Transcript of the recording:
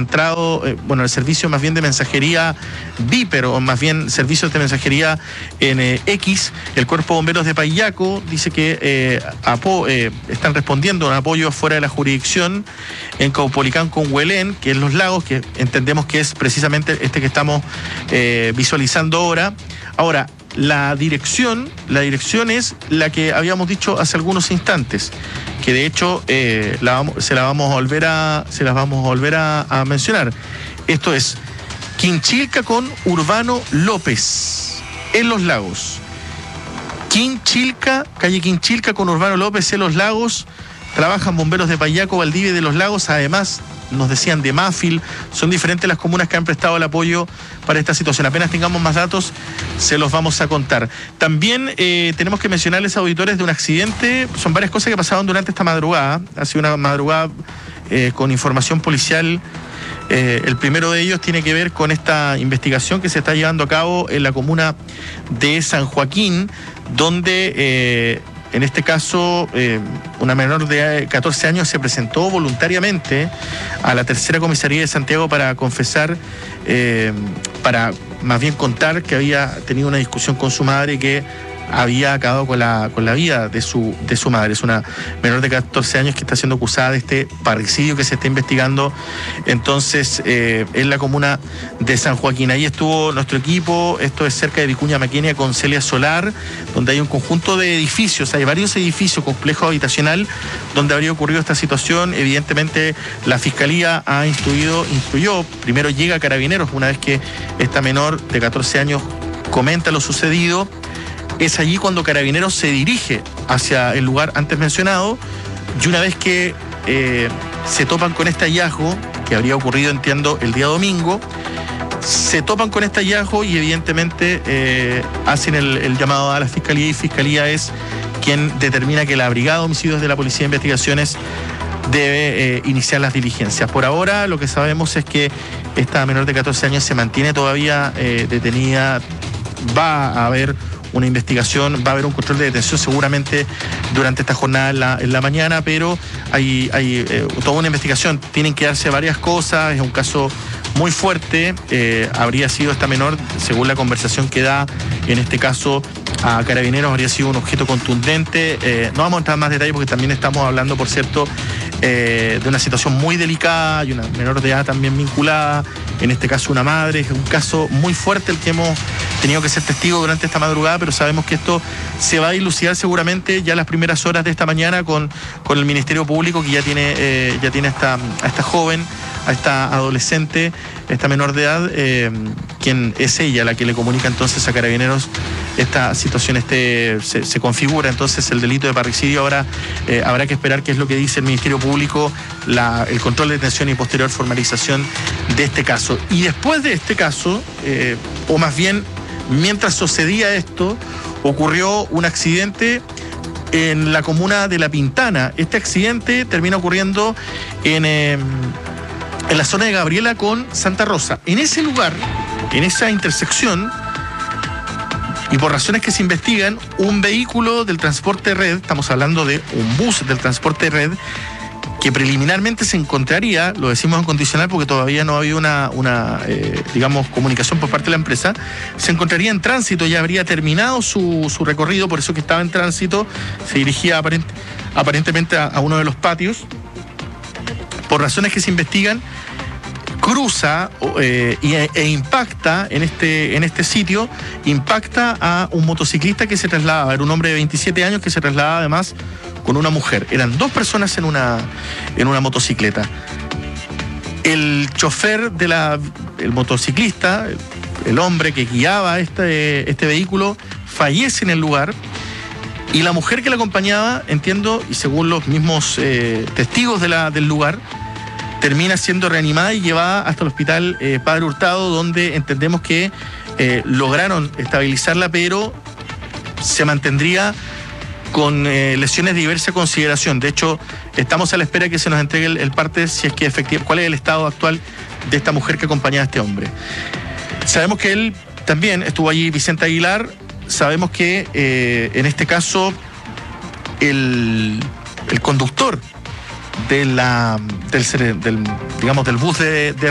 entrado, el servicio más bien de mensajería Viper, o más bien servicios de mensajería en X. El Cuerpo de Bomberos de Payaco dice que están respondiendo a un apoyo fuera de la jurisdicción en Caupolicán con Huelén, que es Los Lagos, que entendemos que es precisamente este que estamos visualizando ahora. Ahora, la dirección es la que habíamos dicho hace algunos instantes, que de hecho se las vamos a volver a mencionar. Esto es Quinchilca con Urbano López, en Los Lagos. Calle Quinchilca con Urbano López, en Los Lagos. Trabajan bomberos de Payaco, Valdivia y de Los Lagos, además nos decían de Máfil. Son diferentes las comunas que han prestado el apoyo para esta situación. Apenas tengamos más datos, se los vamos a contar. También tenemos que mencionarles, auditores, de un accidente. Son varias cosas que pasaron durante esta madrugada. Ha sido una madrugada con información policial. El primero de ellos tiene que ver con esta investigación que se está llevando a cabo en la comuna de San Joaquín, donde en este caso, una menor de 14 años se presentó voluntariamente a la tercera comisaría de Santiago para confesar, para más bien contar que había tenido una discusión con su madre y que había acabado con la vida de su madre. Es una menor de 14 años que está siendo acusada de este parricidio que se está investigando entonces en la comuna de San Joaquín. Ahí estuvo nuestro equipo. Esto es cerca de Vicuña Maquena con Celia Solar, donde hay un conjunto de edificios, hay varios edificios, complejo habitacional, donde habría ocurrido esta situación. Evidentemente la Fiscalía instruyó, primero llega Carabineros una vez que esta menor de 14 años comenta lo sucedido. Es allí cuando Carabineros se dirige hacia el lugar antes mencionado, y una vez que se topan con este hallazgo, que habría ocurrido, entiendo, el día domingo, se topan con este hallazgo y evidentemente hacen el llamado a la Fiscalía, y Fiscalía es quien determina que la Brigada de Homicidios de la Policía de Investigaciones debe iniciar las diligencias. Por ahora lo que sabemos es que esta menor de 14 años se mantiene todavía detenida. Va a haber una investigación, va a haber un control de detención seguramente durante esta jornada en la mañana, pero hay toda una investigación. Tienen que darse varias cosas, es un caso muy fuerte. Habría sido esta menor, según la conversación que da en este caso a Carabineros, habría sido un objeto contundente. No vamos a entrar en más detalles porque también estamos hablando, por cierto, de una situación muy delicada y una menor de edad también vinculada, en este caso una madre. Es un caso muy fuerte el que hemos tenido que ser testigos durante esta madrugada, pero sabemos que esto se va a dilucidar seguramente ya en las primeras horas de esta mañana con el Ministerio Público, que ya tiene a esta joven, a esta adolescente, esta menor de edad, quien es ella la que le comunica entonces a Carabineros esta situación. Se configura entonces el delito de parricidio. Ahora habrá que esperar qué es lo que dice el Ministerio Público, el control de detención y posterior formalización de este caso. Y después de este caso, o más bien mientras sucedía esto, ocurrió un accidente en la comuna de La Pintana. Este accidente termina ocurriendo en la zona de Gabriela con Santa Rosa. En ese lugar, en esa intersección, y por razones que se investigan, un vehículo del transporte red, estamos hablando de un bus del transporte red, que preliminarmente se encontraría, lo decimos en condicional porque todavía no ha habido una comunicación por parte de la empresa, se encontraría en tránsito, ya habría terminado su recorrido, por eso que estaba en tránsito, se dirigía aparentemente a uno de los patios. Por razones que se investigan, cruza e impacta en este sitio, impacta a un motociclista que se trasladaba, era un hombre de 27 años que se trasladaba además con una mujer. Eran dos personas en una motocicleta. El chofer el motociclista, el hombre que guiaba este vehículo, fallece en el lugar, y la mujer que la acompañaba, entiendo, y según los mismos testigos del lugar, termina siendo reanimada y llevada hasta el hospital Padre Hurtado, donde entendemos que lograron estabilizarla, pero se mantendría con lesiones de diversa consideración. De hecho, estamos a la espera que se nos entregue el parte, si es que efectivamente, cuál es el estado actual de esta mujer que acompañaba a este hombre. Sabemos que él también estuvo allí, Vicente Aguilar. Sabemos que en este caso el conductor del bus de